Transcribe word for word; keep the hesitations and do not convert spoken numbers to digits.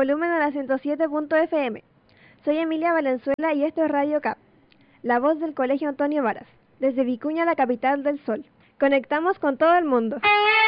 volumen a la ciento siete punto efe eme. Soy Emilia Valenzuela y esto es Radio Cap, la voz del Colegio Antonio Varas, desde Vicuña, la capital del sol. Conectamos con todo el mundo.